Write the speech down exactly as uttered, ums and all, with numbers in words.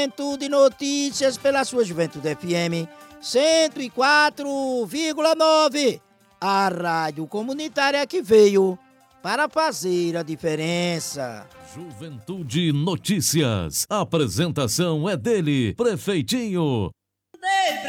Juventude Notícias pela sua Juventude F M cento e quatro vírgula nove. A rádio comunitária que veio para fazer a diferença. Juventude Notícias. A apresentação é dele, Prefeitinho